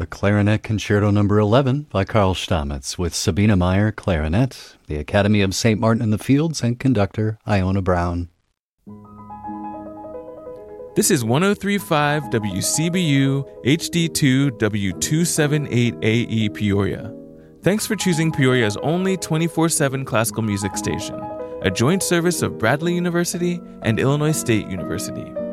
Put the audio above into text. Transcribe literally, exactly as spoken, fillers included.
Clarinet Concerto Number eleven by Karl Stamitz with Sabina Meyer, clarinet, the Academy of Saint Martin in the Fields, and conductor Iona Brown. This is one oh three point five W C B U H D two W two seventy-eight A E Peoria. Thanks for choosing Peoria's only twenty-four seven classical music station, a joint service of Bradley University and Illinois State University.